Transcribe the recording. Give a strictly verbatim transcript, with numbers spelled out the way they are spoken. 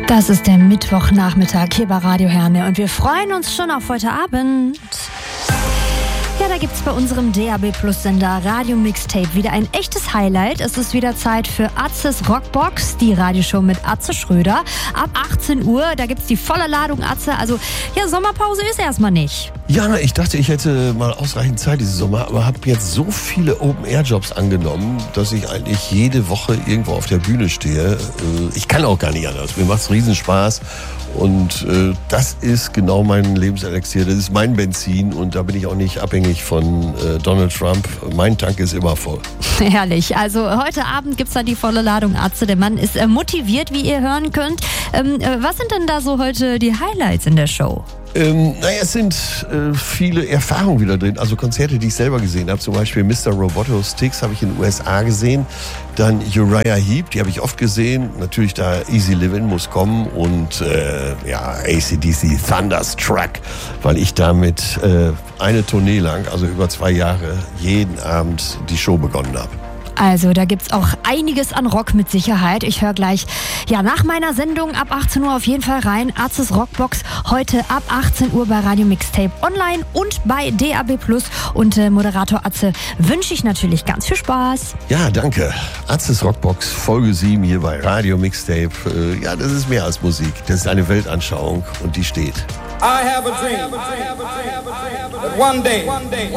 Das ist der Mittwochnachmittag hier bei Radio Herne und wir freuen uns schon auf heute Abend. Ja, da gibt's bei unserem D A B Plus Sender Radio Mixtape wieder ein echtes Highlight. Es ist wieder Zeit für Atzes Rockbox, die Radioshow mit Atze Schröder. Ab achtzehn Uhr, da gibt's die volle Ladung Atze. Also, ja, Sommerpause ist erstmal nicht. Ja, ich dachte, ich hätte mal ausreichend Zeit diesen Sommer, aber habe jetzt so viele Open-Air-Jobs angenommen, dass ich eigentlich jede Woche irgendwo auf der Bühne stehe. Ich kann auch gar nicht anders. Mir macht's riesen Spaß. Und äh, das ist genau mein Lebenselixier, das ist mein Benzin und da bin ich auch nicht abhängig von äh, Donald Trump. Mein Tank ist immer voll. Herrlich, also heute Abend gibt's dann die volle Ladung Atze. Der Mann ist äh, motiviert, wie ihr hören könnt. Ähm, äh, was sind denn da so heute die Highlights in der Show? Ähm, naja, es sind äh, viele Erfahrungen wieder drin, also Konzerte, die ich selber gesehen habe, zum Beispiel Mister Roboto Sticks habe ich in den U S A gesehen, dann Uriah Heep, die habe ich oft gesehen, natürlich da Easy Livin' muss kommen und äh, ja, A C D C Thunderstruck, weil ich damit äh, eine Tournee lang, also über zwei Jahre, jeden Abend die Show begonnen habe. Also da gibt's auch einiges an Rock mit Sicherheit. Ich höre gleich ja nach meiner Sendung ab achtzehn Uhr auf jeden Fall rein. Atzes Rockbox heute ab achtzehn Uhr bei Radio Mixtape online und bei D A B Plus. Und äh, Moderator Atze wünsche ich natürlich ganz viel Spaß. Ja, danke. Atzes Rockbox Folge sieben hier bei Radio Mixtape. Äh, ja, das ist mehr als Musik. Das ist eine Weltanschauung und die steht. I have a dream that one day